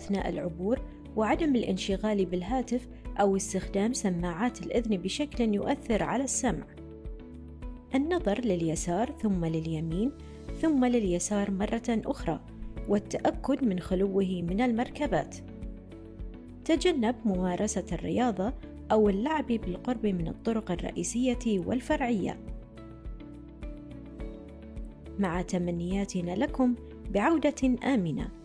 أثناء العبور، وعدم الانشغال بالهاتف أو استخدام سماعات الأذن بشكل يؤثر على السمع. النظر لليسار ثم لليمين ثم لليسار مرة أخرى، والتأكد من خلوه من المركبات. تجنب ممارسة الرياضة أو اللعب بالقرب من الطرق الرئيسية والفرعية. مع تمنياتنا لكم بعودة آمنة.